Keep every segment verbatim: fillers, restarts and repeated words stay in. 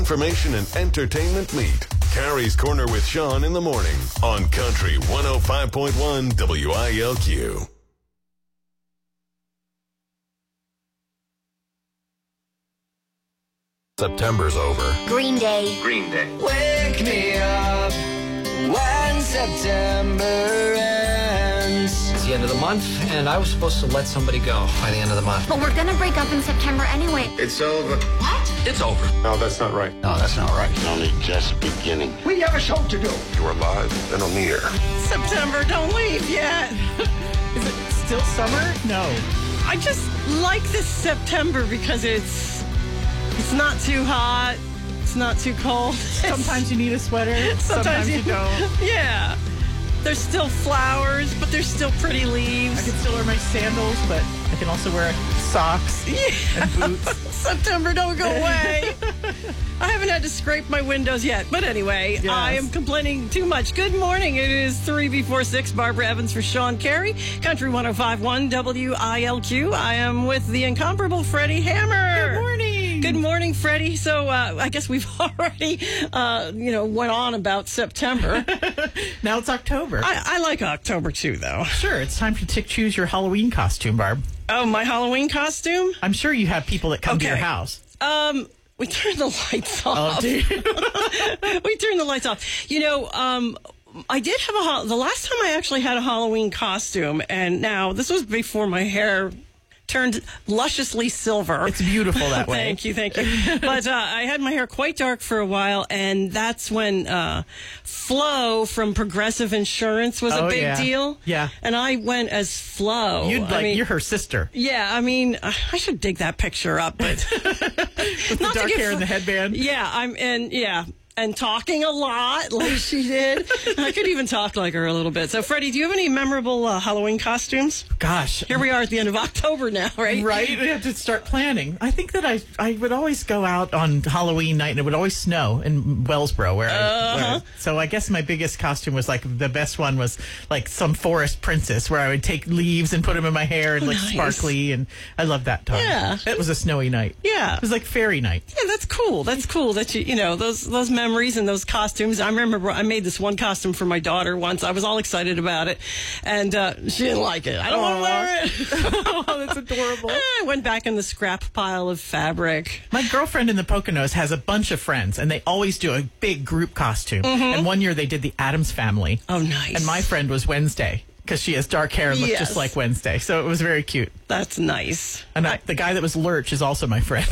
information and entertainment meet. Carrie's Corner with Sean in the morning on Country one oh five point one W I L Q. September's over. Green Day. Green Day. Wake me up when September ends. It's the end of the month, and I was supposed to let somebody go by the end of the month. But we're gonna break up in September anyway. It's over. What? It's over. No, that's not right. No, that's not right. It's only just beginning. We have a show to do. You're alive and on the air. September, don't leave yet. Is it still summer? No. I just like this September because it's it's not too hot, it's not too cold. Sometimes you need a sweater, sometimes, sometimes you, you don't. Yeah. There's still flowers, but there's still pretty leaves. I can still wear my sandals, but I can also wear socks yeah. and boots. September, don't go away. I haven't had to scrape my windows yet. But anyway, yes. I am complaining too much. Good morning. It is three before six. Barbara Evans for Sean Carey. Country one oh five point one W I L Q. I am with the incomparable Freddie Hammer. Good morning. Good morning, Freddie. So uh, I guess we've already, uh, you know, went on about September. Now it's October. I, I like October, too, though. Sure. It's time to t- choose your Halloween costume, Barb. Oh, my Halloween costume? I'm sure you have people that come okay. to your house. Um... We turn the lights off. Oh, dude. We turn the lights off. You know, um, I did have a... The last time I actually had a Halloween costume, and now, this was before my hair turned lusciously silver. It's beautiful that way. Thank you, thank you. But uh, I had my hair quite dark for a while, and that's when uh, Flo from Progressive Insurance was oh, a big yeah. deal. Yeah. And I went as Flo. You'd like, I mean, you're her sister. Yeah, I mean, I should dig that picture up, but... With the dark hair and the headband. Yeah, I'm, and yeah. And talking a lot like she did. I could even talk like her a little bit. So, Freddie, do you have any memorable uh, Halloween costumes? Gosh. Here we are at the end of October now, right? Right. We have to start planning. I think that I I would always go out on Halloween night, and it would always snow in Wellsboro. Where, uh-huh. I, where I, so I guess my biggest costume was like, the best one was like some forest princess, where I would take leaves and put them in my hair and oh, look nice. sparkly. And I loved that time. Yeah. It was a snowy night. Yeah. It was like fairy night. Yeah, that's cool. That's cool that you, you know, those those memories and those costumes. I remember I made this one costume for my daughter once. I was all excited about it, and uh, she didn't like it. I don't want to wear it. Oh, that's adorable. I went back in the scrap pile of fabric. My girlfriend in the Poconos has a bunch of friends, and they always do a big group costume. Mm-hmm. And one year they did the Addams Family. Oh, nice. And my friend was Wednesday, because she has dark hair and looks yes. just like Wednesday. So it was very cute. That's nice. And I, the guy that was Lurch is also my friend.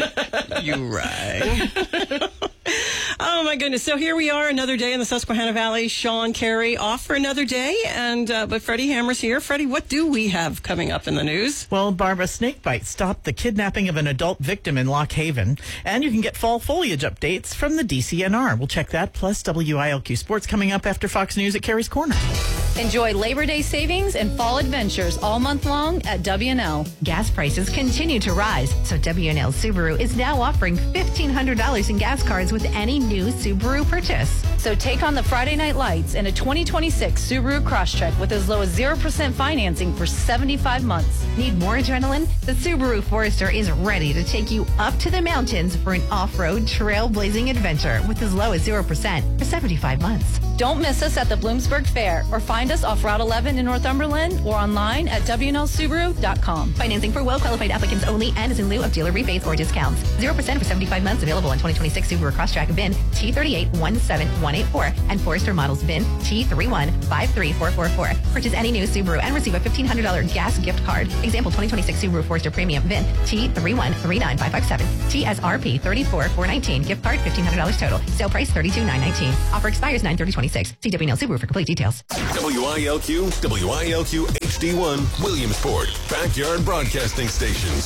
You right. Oh, my goodness. So here we are, another day in the Susquehanna Valley. Sean Carey off for another day, and uh, but Freddie Hammer's here. Freddie, what do we have coming up in the news? Well, Barbara, snakebite stopped the kidnapping of an adult victim in Lock Haven, and you can get fall foliage updates from the D C N R. We'll check that, plus W I L Q Sports coming up after Fox News at Carrie's Corner. Enjoy Labor Day savings and fall adventures all month long at W and L. Gas prices continue to rise, so W and L Subaru is now offering fifteen hundred dollars in gas cards with any new Subaru purchase. So take on the Friday night lights in a twenty twenty-six Subaru Crosstrek with as low as zero percent financing for seventy-five months. Need more adrenaline? The Subaru Forester is ready to take you up to the mountains for an off-road trailblazing adventure with as low as zero percent for seventy-five months. Don't miss us at the Bloomsburg Fair, or find us off Route eleven in Northumberland or online at W N L Subaru dot com. Financing for well-qualified applicants only and is in lieu of dealer rebates or discounts. zero percent for seventy-five months available on twenty twenty-six Subaru Crosstrek V I N T three eight one seven one eight four and Forester models V I N T three one five three four four four. Purchase any new Subaru and receive a fifteen hundred dollars gas gift card. Example twenty twenty-six Subaru Forester Premium V I N T three one three nine five five seven. T S R P thirty-four four nineteen. Gift card fifteen hundred dollars total. Sale price thirty-two nine nineteen. Offer expires nine thirty twenty-six. See W N L Subaru for complete details. W I L Q, W I L Q H D one, Williamsport, backyard broadcasting stations.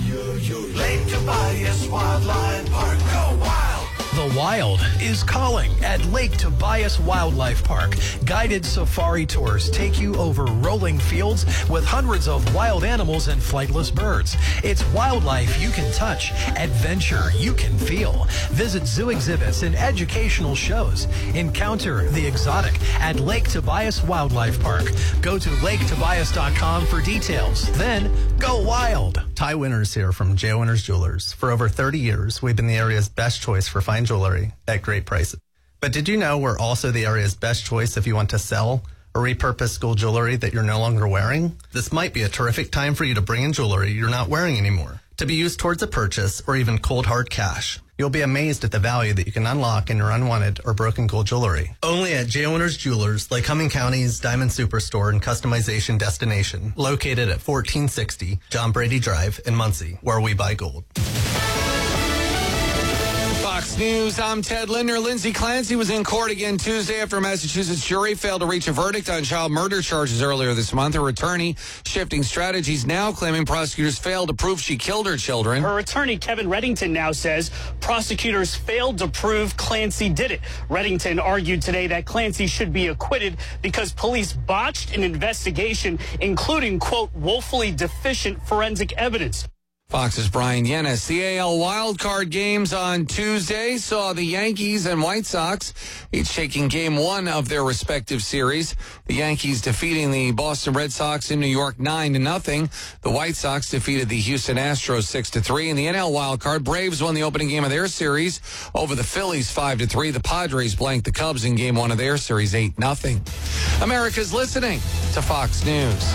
Lake Tobias Wildlife Park. Go wild! The Wild is calling at Lake Tobias Wildlife Park. Guided safari tours take you over rolling fields with hundreds of wild animals and flightless birds. It's wildlife you can touch, adventure you can feel. Visit zoo exhibits and educational shows. Encounter the exotic at Lake Tobias Wildlife Park. Go to lake tobias dot com for details. Then go wild. Ty Winters here from J. Winters Jewelers. For over thirty years, we've been the area's best choice for fine jewelry at great prices. But did you know we're also the area's best choice if you want to sell or repurpose school jewelry that you're no longer wearing? This might be a terrific time for you to bring in jewelry you're not wearing anymore, to be used towards a purchase or even cold hard cash. You'll be amazed at the value that you can unlock in your unwanted or broken gold jewelry. Only at J. Winters Jewelers, Lake Cumming County's Diamond Superstore and Customization Destination, located at fourteen sixty John Brady Drive in Muncie, where we buy gold. Fox News, I'm Ted Linder. Lindsay Clancy was in court again Tuesday after a Massachusetts jury failed to reach a verdict on child murder charges earlier this month. Her attorney, Shifting Strategies, now claiming prosecutors failed to prove she killed her children. Her attorney, Kevin Reddington, now says prosecutors failed to prove Clancy did it. Reddington argued today that Clancy should be acquitted because police botched an investigation, including, quote, woefully deficient forensic evidence. Fox's Brian Yennis. The A L wildcard games on Tuesday saw the Yankees and White Sox each taking game one of their respective series. The Yankees defeating the Boston Red Sox in New York nine to nothing. The White Sox defeated the Houston Astros six to three. In the N L wildcard, Braves won the opening game of their series over the Phillies five to three. The Padres blanked the Cubs in game one of their series eight nothing. America's listening to Fox News.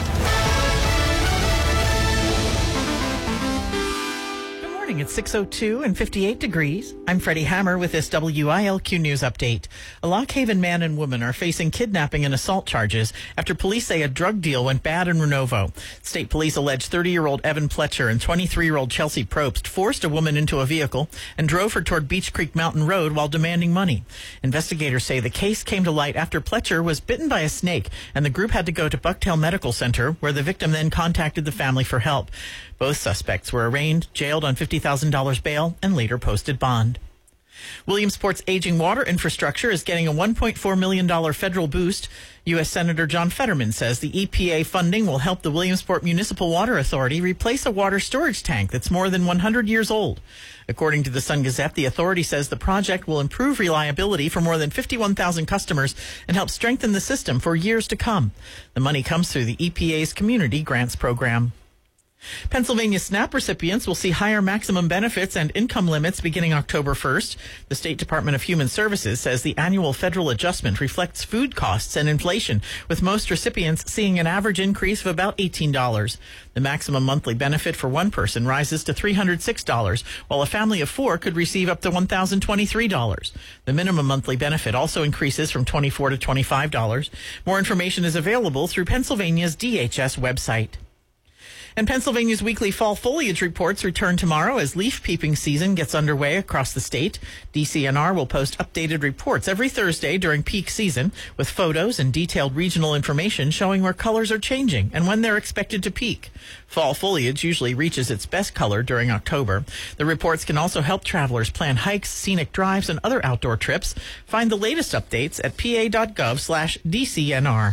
It's six oh two and fifty-eight degrees. I'm Freddie Hammer with this W I L Q News update. A Lock Haven man and woman are facing kidnapping and assault charges after police say a drug deal went bad in Renovo. State police allege thirty-year-old Evan Pletcher and twenty-three-year-old Chelsea Probst forced a woman into a vehicle and drove her toward Beach Creek Mountain Road while demanding money. Investigators say the case came to light after Pletcher was bitten by a snake and the group had to go to Bucktail Medical Center, where the victim then contacted the family for help. Both suspects were arraigned, jailed on fifty thousand dollars bail, and later posted bond. Williamsport's aging water infrastructure is getting a one point four million dollars federal boost. U S Senator John Fetterman says the E P A funding will help the Williamsport Municipal Water Authority replace a water storage tank that's more than one hundred years old. According to the Sun Gazette, the authority says the project will improve reliability for more than fifty-one thousand customers and help strengthen the system for years to come. The money comes through the E P A's Community Grants Program. Pennsylvania SNAP recipients will see higher maximum benefits and income limits beginning October first. The State Department of Human Services says the annual federal adjustment reflects food costs and inflation, with most recipients seeing an average increase of about eighteen dollars. The maximum monthly benefit for one person rises to three hundred six dollars, while a family of four could receive up to one thousand twenty-three dollars. The minimum monthly benefit also increases from twenty-four dollars to twenty-five dollars. More information is available through Pennsylvania's D H S website. And Pennsylvania's weekly fall foliage reports return tomorrow as leaf peeping season gets underway across the state. D C N R will post updated reports every Thursday during peak season with photos and detailed regional information showing where colors are changing and when they're expected to peak. Fall foliage usually reaches its best color during October. The reports can also help travelers plan hikes, scenic drives, and other outdoor trips. Find the latest updates at pa.gov slash DCNR.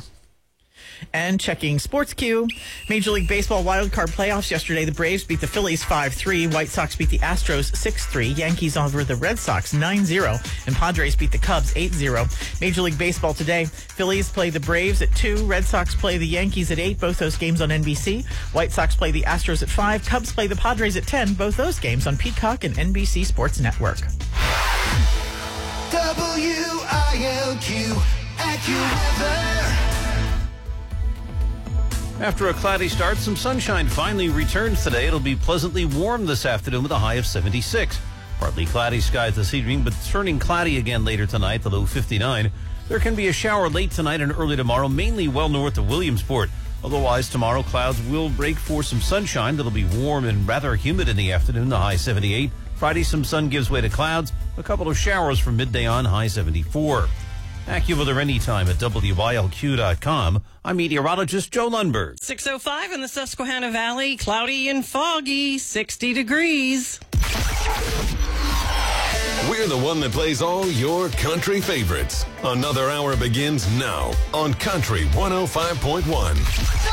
And checking Sports Q, Major League Baseball wildcard playoffs yesterday. The Braves beat the Phillies five three. White Sox beat the Astros six three. Yankees over the Red Sox nine zero. And Padres beat the Cubs eight zero. Major League Baseball today. Phillies play the Braves at two. Red Sox play the Yankees at eight. Both those games on N B C. White Sox play the Astros at five. Cubs play the Padres at ten. Both those games on Peacock and N B C Sports Network. W I L Q AccuWeather. After a cloudy start, some sunshine finally returns today. It'll be pleasantly warm this afternoon with a high of seventy-six. Partly cloudy skies this evening, but turning cloudy again later tonight, the low fifty-nine. There can be a shower late tonight and early tomorrow, mainly well north of Williamsport. Otherwise, tomorrow clouds will break for some sunshine. That'll be warm and rather humid in the afternoon, the high seventy-eight. Friday, some sun gives way to clouds. A couple of showers from midday on, high seventy-four. AccuWeather anytime at W I L Q dot com. I'm meteorologist Joe Lundberg. six oh five in the Susquehanna Valley, cloudy and foggy, sixty degrees. We're the one that plays all your country favorites. Another hour begins now on Country one oh five point one.